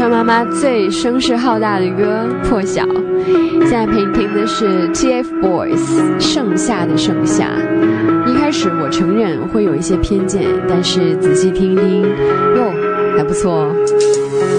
川妈妈最声势浩大的歌《破晓》。现在陪你听的是 TFBOYS 盛夏的盛夏。一开始我承认会有一些偏见，但是仔细听一听，哟，还不错哦。